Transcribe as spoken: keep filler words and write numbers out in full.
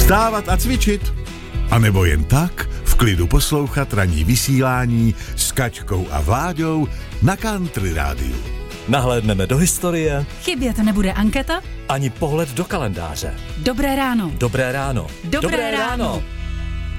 Vstávat a cvičit. A nebo jen tak v klidu poslouchat ranní vysílání s Kačkou a Vláďou na Country rádiu. Nahlédneme do historie. Chybět nebude anketa. Ani pohled do kalendáře. Dobré ráno. Dobré ráno. Dobré, Dobré ráno. ráno.